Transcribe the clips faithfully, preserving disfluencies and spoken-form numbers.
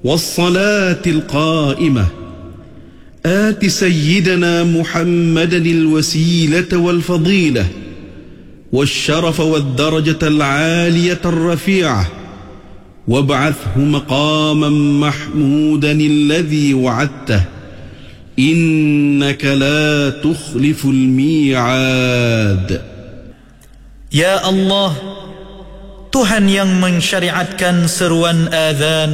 والصلاة القائمة آت سيدنا محمدا الوسيلة والفضيلة والشرف والدرجة العالية الرفيعة وابعثه مقاما محمودا الذي وعدته إنك لا تخلف الميعاد. Ya Allah, Tuhan yang mensyariatkan seruan azan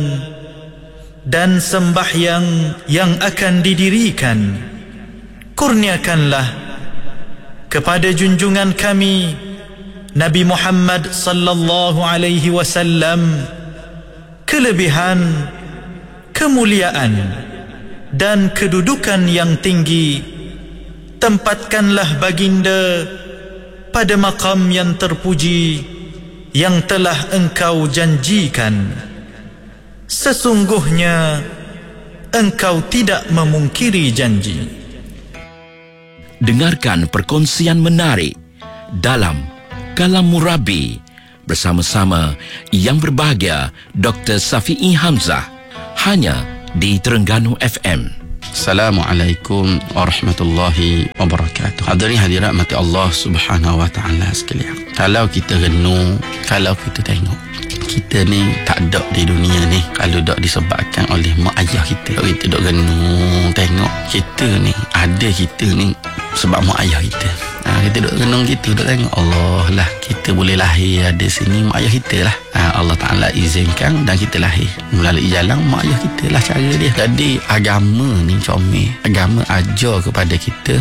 dan sembahyang yang akan didirikan, kurniakanlah kepada junjungan kami Nabi Muhammad sallallahu alaihi wasallam kelebihan, kemuliaan dan kedudukan yang tinggi. Tempatkanlah baginda pada maqam yang terpuji yang telah engkau janjikan. Sesungguhnya engkau tidak memungkiri janji. Dengarkan perkongsian menarik dalam Kalam Murabi bersama-sama yang berbahagia Doktor Safi'i Hamzah, hanya di Terengganu F M. Assalamualaikum warahmatullahi wabarakatuh. Hadirin hadirat mati Allah Subhanahu wa taala sekalian. Kalau kita renung, kalau kita tengok, kita ni tak ada di dunia ni kalau tak disebabkan oleh mak ayah kita. Kalau kita dok renung tengok, kita ni ada kita ni sebab mak ayah kita. Ha, kita dok renung, kita dok tengok, Allah lah kita boleh lahir ada sini mak ayah kita lah. Ha, Allah Ta'ala izinkan dan kita lahir melalui jalan mak ayah kita lah cara dia. Jadi agama ni comel, agama ajar kepada kita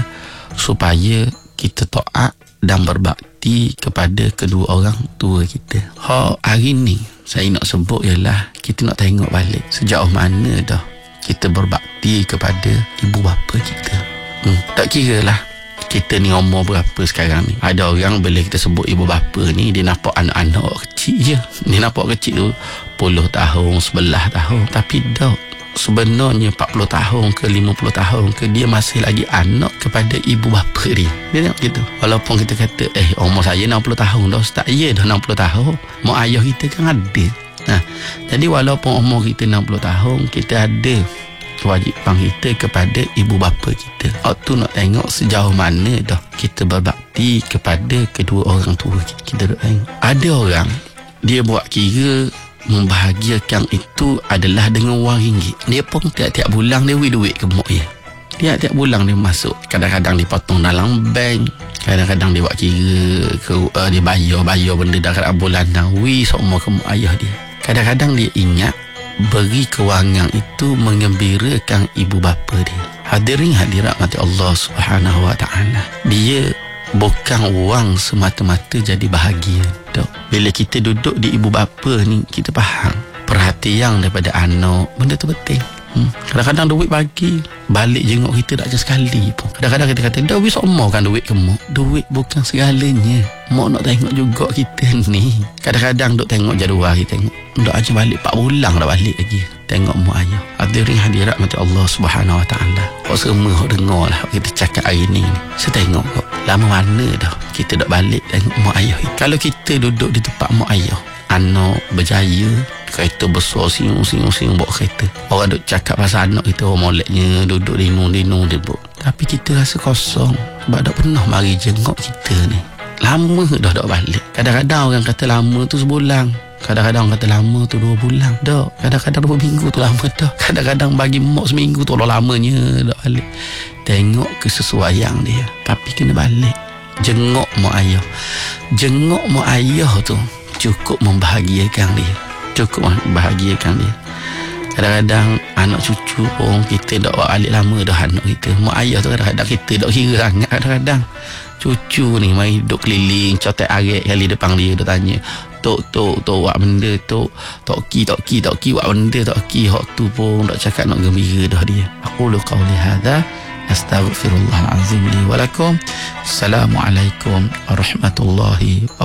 supaya kita taat dan berbakti kepada kedua orang tua kita. Ha, hari ni saya nak sebut ialah kita nak tengok balik sejauh mana dah kita berbakti kepada ibu bapa kita. Hmm, tak kira lah kita ni umur berapa sekarang ni. Ada orang bila kita sebut ibu bapa ni, dia nampak anak-anak kecil je. Dia nampak kecil tu sepuluh tahun, sebelas tahun. Tapi tak, sebenarnya empat puluh tahun ke lima puluh tahun ke, dia masih lagi anak kepada ibu bapa dia. Dia tengok gitu. Walaupun kita kata eh umur saya enam puluh tahun dah, tak, ya dah enam puluh tahun, mak ayah kita kan ada. Nah, jadi walaupun umur kita enam puluh tahun, kita ada kewajipan kita kepada ibu bapa kita. Waktu nak tengok sejauh mana dah kita berbakti kepada kedua orang tua kita. Kita tengok ada orang dia buat kira membahagiakan itu adalah dengan wang ringgit. Dia pun tiap-tiap bulan dia beri duit ke mak dia. Tiap-tiap bulan dia masuk, kadang-kadang dia potong dalam bank, kadang-kadang dia buat kira ke, uh, dia bayar-bayar benda dalam bulanan, wi semua ke mak ayah dia. Kadang-kadang dia ingat beri kewangan itu mengembirakan ibu bapa dia. Hadirin hadirat mati Allah Subhanahu wa taala. Dia bukan wang semata-mata jadi bahagia. Tak. Bila kita duduk di ibu bapa ni, kita faham perhatian daripada anak benda tu penting. Hmm. Kadang-kadang duit bagi balik jenguk kita tak je sekali pun. Kadang-kadang kita kata dah wis semua kan duit ke mak. Duit bukan segalanya. Mak nak tengok juga kita ni. Kadang-kadang duk tengok jadual kita tengok. Duk aja balik empat bulan dah balik lagi. Tengok mak ayah. Hadirin hadirat mati Allah Subhanahu wa taala. Kau semua kau dengar lah kita cakap hari ni. Saya tengok kau. Lama mana dah kita dak balik tengok mak ayah. Kalau kita duduk di tempat mak ayah, anak berjaya, kereta besar singung-singung-singung bawa kereta. Orang duk cakap pasal anak kita, orang moleknya duduk dinung-dinung dia buat. Tapi kita rasa kosong sebab tak pernah mari jenguk kita ni. Lama dah tak balik. Kadang-kadang orang kata lama tu sebulan, kadang-kadang kata lama tu dua bulan. Tak, kadang-kadang dua minggu tu lama dah. Kadang-kadang bagi mak seminggu tu lah lamanya tak balik. Tengok kesesuaian dia, tapi kena balik. Jenguk mak ayah. Jenguk mak ayah tu cukup membahagiakan dia. Cukup membahagiakan dia. Kadang-kadang anak cucu pun kita tak buat balik lama dah anak kita. Mak ayah tu kadang-kadang kita tak kira sangat. Kadang-kadang cucu ni mari duduk keliling cotek arik kali depan dia, dia tanya tok tok tok buat benda tok tok ki tok ki tok ki buat benda tok ki hok tu pun tak cakap nak gembira dah dia. Aku lu qauli hadza astaghfirullahalazim li wa lakum. Assalamualaikum warahmatullahi wabarakatuh.